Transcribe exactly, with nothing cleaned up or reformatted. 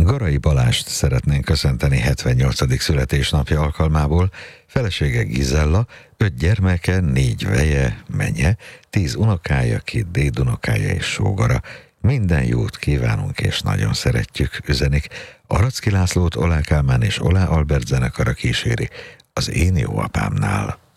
Garai Balást szeretnénk köszönteni hetvennyolcadik születésnapja alkalmából. Felesége Gizella, öt gyermeke, négy veje, menye, tíz unokája, két dédunokája és sógora. Minden jót kívánunk és nagyon szeretjük, üzenik. Aracki Lászlót Olá Kálmán és Olá Albert zenekara kíséri az Én jó apámnál.